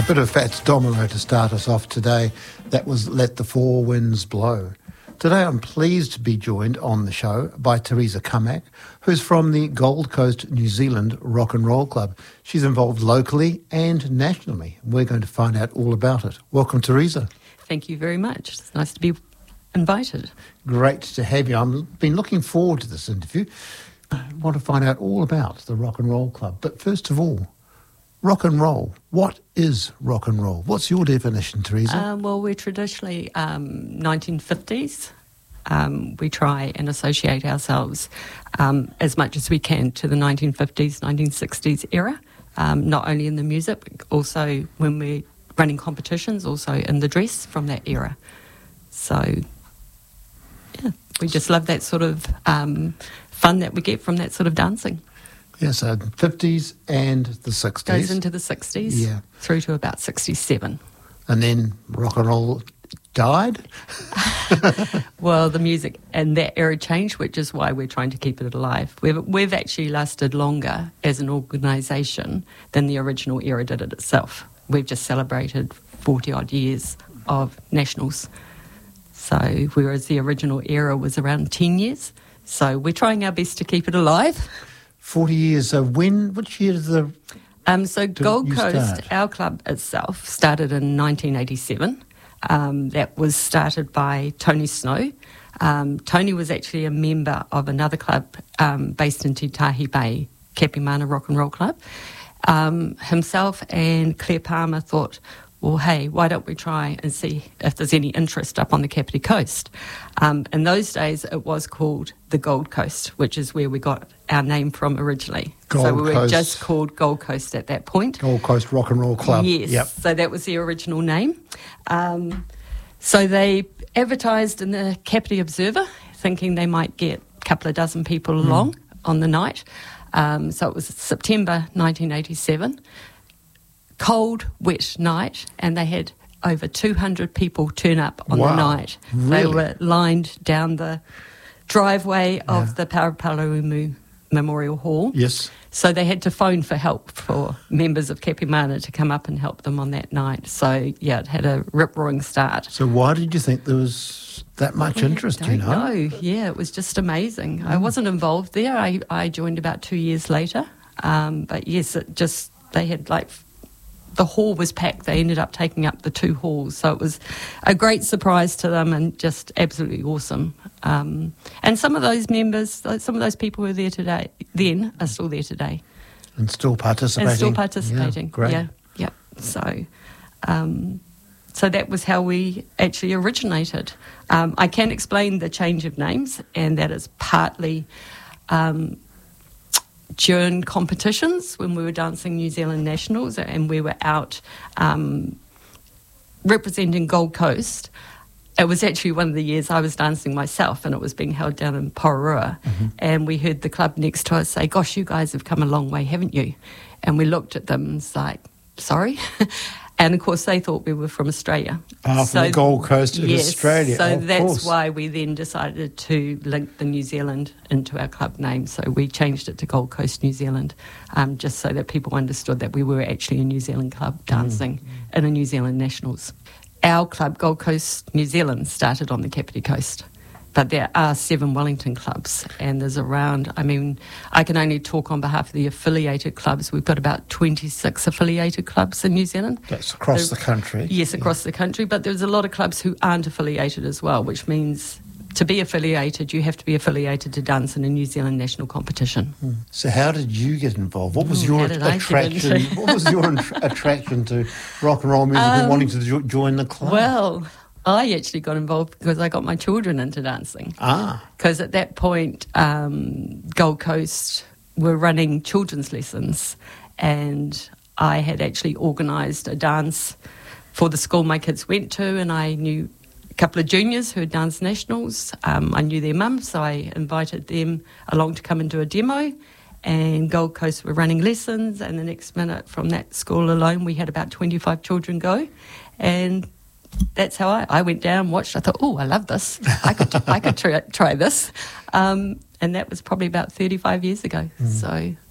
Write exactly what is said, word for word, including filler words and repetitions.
A bit of Fats Domino to start us off today. That was Let the Four Winds Blow. Today I'm pleased to be joined on the show by Teresa Camac, who's from the Gold Coast, New Zealand Rock and Roll Club. She's involved locally and nationally. We're going to find out all about it. Welcome, Teresa. Thank you very much. It's nice to be invited. Great to have you. I've been looking forward to this interview. I want to find out all about the Rock and Roll Club. But first of all, rock and roll. What is rock and roll? What's your definition, Teresa? Um, well, we're traditionally um, nineteen fifties. Um, we try and associate ourselves um, as much as we can to the nineteen fifties, nineteen sixties era, um, not only in the music, but also when we're running competitions, also in the dress from that era. So, yeah, we just love that sort of um, fun that we get from that sort of dancing. Yeah, so fifties and the sixties. Goes into the sixties, yeah, through to about sixty-seven. And then rock and roll died? Well, the music and that era changed, which is why we're trying to keep it alive. We've, we've actually lasted longer as an organisation than the original era did it itself. We've just celebrated forty-odd years of nationals. So whereas the original era was around ten years. So we're trying our best to keep it alive. forty years. So when, which year did the... Um, so Gold Coast, start? our club itself, started in nineteen eighty-seven. Um, that was started by Tony Snow. Um, Tony was actually a member of another club um, based in Titahi Bay, Kapimana Rock and Roll Club. Um, himself and Claire Palmer thought, well, hey, why don't we try and see if there's any interest up on the Kapiti Coast? Um, in those days, it was called the Gold Coast, which is where we got our name from originally. Gold so we were Coast. just called Gold Coast at that point. Gold Coast Rock and Roll Club. Yes, Yep. so that was the original name. Um, so they advertised in the Kapiti Observer, thinking they might get a couple of dozen people Mm. along on the night. Um, so it was September nineteen eighty-seven. Cold, wet night, and they had over two hundred people turn up on Wow, the night. really? They were lined down the driveway Yeah. of the Parapalaumu Memorial Hall. Yes. So they had to phone for help for members of Kapimana to come up and help them on that night. So, yeah, it had a rip-roaring start. So why did you think there was that much interest, I you don't know? know. Yeah, it was just amazing. I wasn't involved there. I, I joined about two years later. Um, but, yes, it just, they had, like, the hall was packed. They ended up taking up the two halls. So it was a great surprise to them and just absolutely awesome. Um, and some of those members, some of those people who were there today, then are still there today. And still participating. And still participating. Yeah, great. Yeah, yeah. So, um, so that was how we actually originated. Um, I can explain the change of names, and that is partly um, during competitions when we were dancing New Zealand Nationals and we were out um, representing Gold Coast. It was actually one of the years I was dancing myself, and it was being held down in Pororua. Mm-hmm. And we heard the club next to us say, gosh, you guys have come a long way, haven't you? And we looked at them and was like, sorry? And, of course, they thought we were from Australia. Ah, so, from the Gold Coast of yes, Australia. So oh, of that's course. why we then decided to link the New Zealand into our club name. So we changed it to Gold Coast New Zealand, um, just so that people understood that we were actually a New Zealand club dancing mm. in a New Zealand Nationals. Our club, Gold Coast New Zealand, started on the Kapiti Coast. But there are seven Wellington clubs, and there's around, I mean, I can only talk on behalf of the affiliated clubs. We've got about twenty-six affiliated clubs in New Zealand. That's across there, the country. Yes, across yeah. the country, but there's a lot of clubs who aren't affiliated as well, which means to be affiliated, you have to be affiliated to dance in a New Zealand national competition. Hmm. So how did you get involved? What was Ooh, your how attraction? What was your attraction to rock and roll music um, and wanting to jo- join the club? Well, I actually got involved because I got my children into dancing. Ah. Because at that point, um, Gold Coast were running children's lessons, and I had actually organised a dance for the school my kids went to, and I knew a couple of juniors who had danced nationals. Um, I knew their mums, so I invited them along to come and do a demo. And Gold Coast were running lessons, and the next minute from that school alone, we had about twenty-five children go, and that's how I, I went down, watched. I thought, oh, I love this. I could I could try, try this. Um, and that was probably about thirty-five years ago. Mm. So